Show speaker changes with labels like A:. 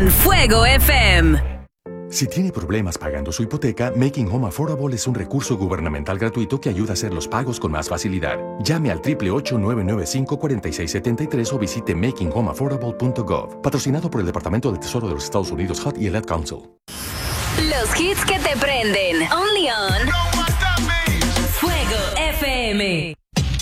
A: con Fuego FM.
B: Si tiene problemas pagando su hipoteca, Making Home Affordable es un recurso gubernamental gratuito que ayuda a hacer los pagos con más facilidad. Llame al 888-995-4673 o visite makinghomeaffordable.gov. Patrocinado por el Departamento del Tesoro de los Estados Unidos, HUD y el Ad Council.
A: Los hits que te prenden. Only on Fuego FM.